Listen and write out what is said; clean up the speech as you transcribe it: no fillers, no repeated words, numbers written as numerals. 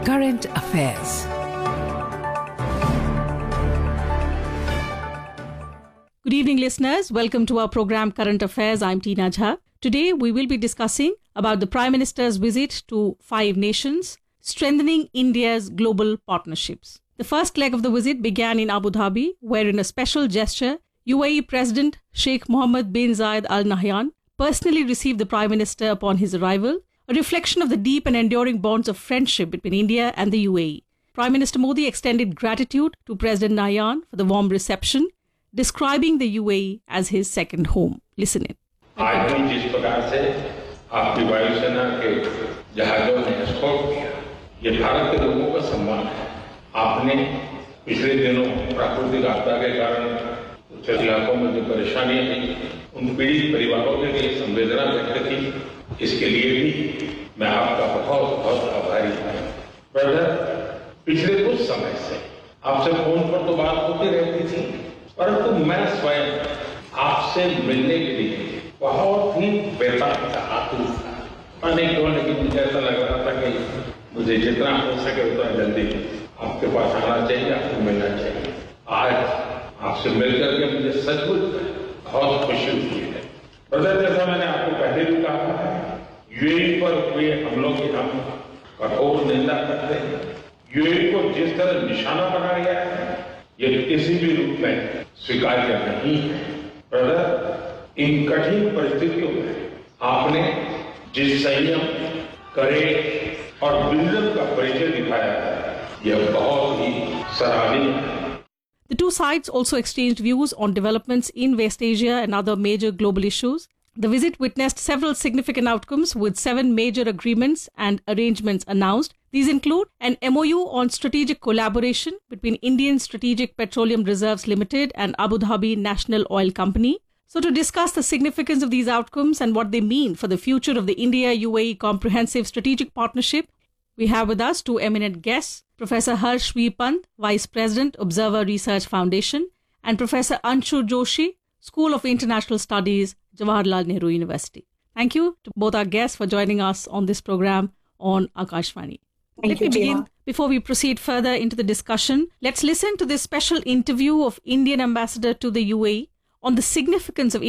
Current Affairs. Good evening, listeners. Welcome to our program Current Affairs. I'm Tina Jha. Today, we will be discussing about the Prime Minister's visit to 5 nations, strengthening India's global partnerships. The first leg of the visit began in Abu Dhabi, where in a special gesture, UAE President Sheikh Mohammed bin Zayed Al Nahyan personally received the Prime Minister upon his arrival, a reflection of the deep and enduring bonds of friendship between India and the UAE. Prime Minister Modi extended gratitude to President Nahyan for the warm reception, describing the UAE as his second home. Listen in. आज भी जिस प्रकार से आपकी वायुसेना के जहाजों ने एस्कॉर्ट किया, ये भारत के लोगों का सम्मान है। आपने पिछले दिनों प्राकृतिक आपदा के कारण कुछ इलाकों में जो परेशानियां हुई, उन पीड़ित परिवारों के लिए संवेदना व्यक्त की। इसके लिए भी मैं आपका बहुत बहुत आभारी हूँ। ब्रदर, पिछले कुछ समय से आपसे फोन पर तो बात होती रहती थी, परंतु मैं स्वयं आपसे मिलने के लिए बहुत ही बेताब था, आतुर था। लेकिन मुझे ऐसा लग रहा था कि मुझे जितना हो सके उतना जल्दी आपके पास आना चाहिए, आपको मिलना चाहिए। आज आपसे मिलकर के मुझे सचमुच बहुत खुशी हुई है। ब्रदर, जैसा मैंने आपको पहले भी कहा है, यूएई पर हुए हमलों की हम कठोर निंदा करते हैं। यूएई को जिस तरह निशाना बनाया गया है, ये किसी भी रूप में स्वीकार्य नहीं है। ब्रदर, इन कठिन परिस्थितियों में आपने जिस संयम, करेज और विजन का परिचय दिखाया है, यह बहुत ही सराहनीय है। The two sides also exchanged views on developments in West Asia and other major global issues. The visit witnessed several significant outcomes with 7 major agreements and arrangements announced. These include an MOU on strategic collaboration between Indian Strategic Petroleum Reserves Limited and Abu Dhabi National Oil Company. So to discuss the significance of these outcomes and what they mean for the future of the India-UAE Comprehensive Strategic Partnership, we have with us 2 eminent guests, Professor Harsh V. Pant, Vice President, Observer Research Foundation, and Professor Anshu Joshi, School of International Studies, Jawaharlal Nehru University. Thank you to both our guests for joining us on this program on Akashvani. Let me begin. Before we proceed further into the discussion, let's listen to this special interview of Indian Ambassador to the UAE on the significance of